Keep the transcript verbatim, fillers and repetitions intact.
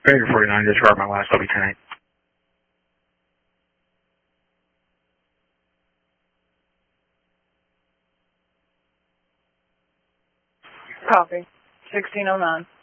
Figure forty-nine, disregard my last, I'll be ten eight. Copy. sixteen oh nine.